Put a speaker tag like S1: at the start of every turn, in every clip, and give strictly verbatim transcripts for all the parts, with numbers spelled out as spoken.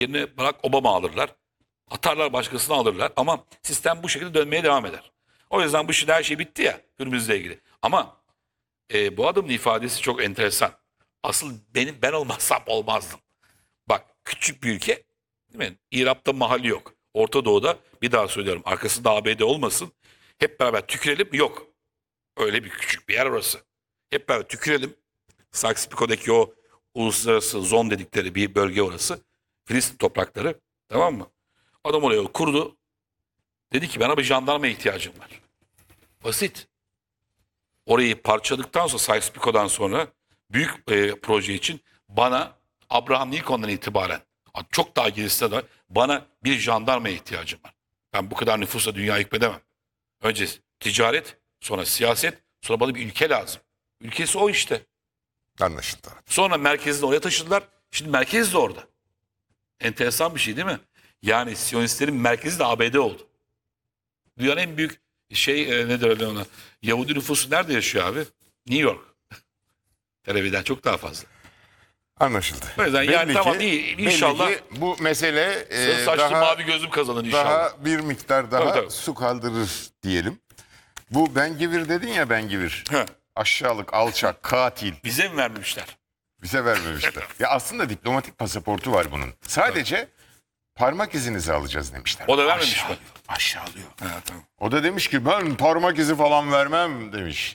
S1: yerine Barack Obama alırlar. Atarlar, başkasını alırlar. Ama sistem bu şekilde dönmeye devam eder. O yüzden bu işin her şey bitti ya Hürmüz'le ilgili. Ama e, bu adamın ifadesi çok enteresan. Asıl benim ben olmazsam olmazdım. Bak, küçük bir ülke, değil mi? İrab'da mahalli yok. Orta Doğu'da, bir daha söylüyorum, arkasında A B D olmasın. Hep beraber tükürelim. Yok. Öyle bir küçük bir yer orası. Hep beraber tükürelim. Sykes-Picot'daki o uluslararası zon dedikleri bir bölge orası. Filistin toprakları. Tamam mı? Adam oraya kurdu. Dedi ki bana bir jandarma ihtiyacım var. Basit. Orayı parçaladıktan sonra, Sykes-Picot'dan sonra büyük e, proje için bana Abraham Lincoln'dan itibaren, çok daha gerisinde de bana bir jandarma ihtiyacım var. Ben bu kadar nüfusla dünya hükmedemem. Önce ticaret, sonra siyaset, sonra bana bir ülke lazım. Ülkesi o işte.
S2: Anlaşıldı.
S1: Sonra merkezini oraya taşıdılar. Şimdi merkez de orada. Enteresan bir şey değil mi? Yani Siyonistlerin merkezi de A B D oldu. Dünyanın en büyük şey e, ne derler ona? Yahudi nüfusu nerede yaşıyor abi? New York. Tel Aviv'den çok daha fazla.
S2: Anlaşıldı.
S1: O yüzden yani
S2: Belli
S1: tamam
S2: ki-
S1: iyi
S2: belli
S1: inşallah
S2: ki bu mesele e,
S1: sarı saçlı
S2: daha,
S1: mavi gözlüm kazanır inşallah.
S2: daha bir miktar daha
S1: Tabii, tabii.
S2: su kaldırır diyelim. Bu Bengivir dedin ya, Bengivir.
S1: Heh.
S2: Aşağılık, alçak, katil.
S1: Bize mi vermemişler?
S2: Bize vermemişler. Ya aslında diplomatik pasaportu var bunun. Sadece parmak izinizi alacağız demişler.
S1: O da vermemiş mi?
S2: Aşağılıyor, aşağılıyor.
S1: Ha, tamam.
S2: O da demiş ki ben parmak izi falan vermem demiş.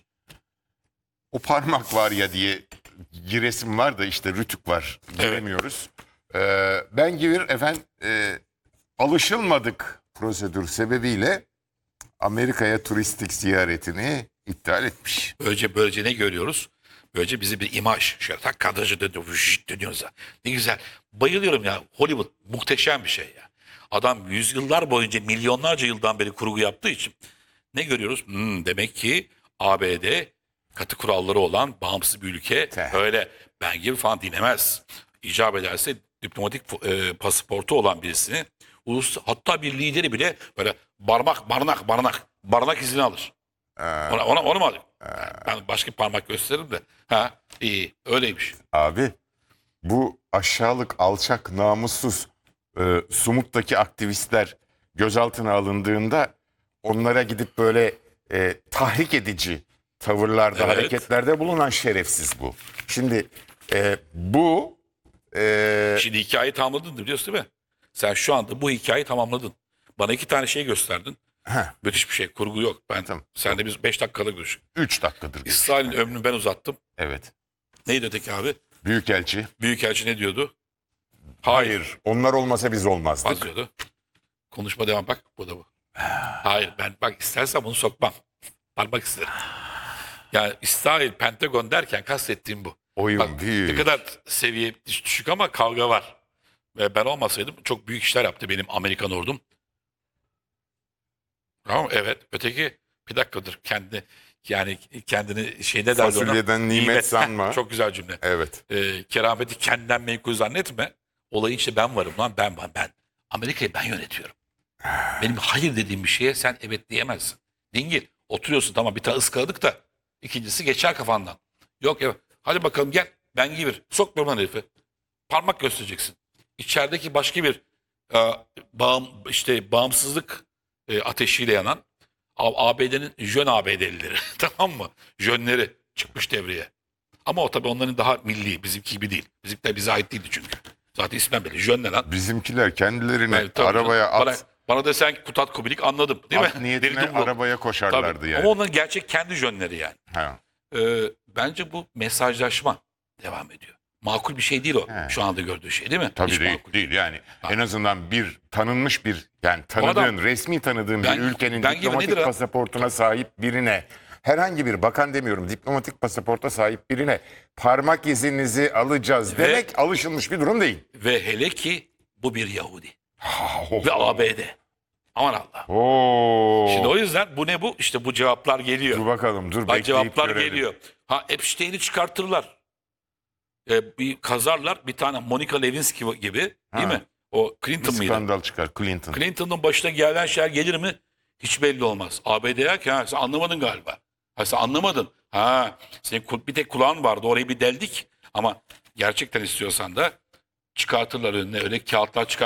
S2: O parmak var ya diye giresim var da işte rütük var. Göremiyoruz. Ee, Bengivir efendim e, alışılmadık prosedür sebebiyle Amerika'ya turistik ziyaretini iptal etmiş.
S1: Böylece, böylece ne görüyoruz? Böylece bizi bir imaj. Şöyle tak kadrajı dönüyor, vücut dönüyoruz ya. Ne güzel. Bayılıyorum ya. Hollywood muhteşem bir şey ya. Adam yüzyıllar boyunca, milyonlarca yıldan beri kurgu yaptığı için ne görüyoruz? Hmm, demek ki A B D katı kuralları olan bağımsız bir ülke.
S2: Teh.
S1: Öyle ben gibi falan dinemez. İcap ederse diplomatik e, pasaportu olan birisini, ulus, hatta bir lideri bile böyle parmak, barnak, barnak, barnak izini alır. Ona, ona, onu mu alayım? Ben başka bir parmak gösteririm de. Ha iyi, öyleymiş.
S2: Abi bu aşağılık, alçak, namussuz e, Sumut'taki aktivistler gözaltına alındığında onlara gidip böyle e, tahrik edici tavırlarda,
S1: Evet.
S2: hareketlerde bulunan şerefsiz bu. Şimdi e, bu e,
S1: Şimdi hikayeyi tamamladın biliyorsun değil mi? Sen şu anda bu hikayeyi tamamladın. Bana iki tane şey gösterdin.
S2: heh,
S1: Müthiş bir şey. Kurgu yok. Ben
S2: Tamam.
S1: sen de biz beş dakikada görüştük.
S2: üç dakikadır.
S1: İsrail'in ömrünü ben uzattım.
S2: Evet.
S1: Neydi öteki abi?
S2: Büyükelçi.
S1: Büyükelçi ne diyordu?
S2: Hayır. Onlar olmasa biz olmazdık.
S1: Az diyordu. Konuşma devam, bak bu da bu. Hayır, ben bak istersen bunu sokmam. Parmak isterim. Yani İsrail, Pentagon derken kastettiğim bu.
S2: Oyun
S1: Bak,
S2: büyük.
S1: ne kadar seviye düş- düşük ama kavga var. Ve ben olmasaydım çok büyük işler yaptı benim Amerikan ordum. Tamam, evet. Öteki bir dakikadır kendi yani kendini şey ne derdi ona?
S2: Fasulyeden nimet
S1: Heh,
S2: sanma.
S1: çok güzel cümle.
S2: Evet.
S1: Ee, kerameti kendinden menkul zannetme. Olayın işte ben varım lan, ben ben ben. Amerika'yı ben yönetiyorum. Benim hayır dediğim bir şeye sen evet diyemezsin. Dingil. Oturuyorsun, tamam, bir tane ıskaladık da ikincisi geçer kafandan. Yok evet. Hadi bakalım gel. Ben gibir. Sokma lan herifi. Parmak göstereceksin. İçerideki başka bir e, bağım, işte bağımsızlık e, ateşiyle yanan A B D'nin jön A B D'lileri tamam mı? Jönleri çıkmış devreye. Ama o tabii onların daha milli, bizimki gibi değil. Bizimkiler bize ait değildi çünkü. Zaten ismen belli. Jön ne lan?
S2: Bizimkiler kendilerini
S1: Yani tabii
S2: arabaya
S1: canım.
S2: at,
S1: Bana, bana desen ki Kutat Kubilik anladım değil
S2: at
S1: mi?
S2: niyetine
S1: Deri dublo.
S2: arabaya koşarlardı
S1: Tabii.
S2: yani.
S1: Ama onların gerçek kendi jönleri yani.
S2: Ha.
S1: Ee, bence bu mesajlaşma devam ediyor. Makul bir şey değil o.
S2: He.
S1: Şu anda gördüğü şey değil mi?
S2: Tabii
S1: Hiç
S2: değil,
S1: makul.
S2: değil yani.
S1: Ha.
S2: En azından bir tanınmış bir yani tanıdığın,
S1: adam-
S2: resmi tanıdığın
S1: Ben-
S2: bir ülkenin
S1: ben gibi
S2: diplomatik
S1: nedir ha?
S2: pasaportuna sahip birine, herhangi bir bakan demiyorum, diplomatik pasaporta sahip birine parmak izinizi alacağız
S1: Ve-
S2: demek alışılmış bir durum değil.
S1: Ve hele ki bu bir Yahudi.
S2: Ha,
S1: Ve A B D. Aman Allah.
S2: Oo.
S1: Şimdi o yüzden bu ne bu? İşte bu cevaplar geliyor.
S2: Dur bakalım, dur
S1: Bak
S2: bekleyip
S1: cevaplar
S2: görelim.
S1: geliyor. Ha Epstein'i çıkartırlar. Ee, bir kazarlar bir tane Monica Lewinsky gibi değil
S2: Ha.
S1: mi? O
S2: Bir
S1: Clinton mıydı?
S2: skandal çıkar, Clinton.
S1: Clinton'ın başına gelen şeyler gelir mi? Hiç belli olmaz. A B D der ki ha, sen anlamadın galiba. Ha sen anlamadın. Ha senin ku- bir tek kulağın vardı, orayı bir deldik. Ama gerçekten istiyorsan da çıkartırlar önüne. Öyle kağıtlar çıkar.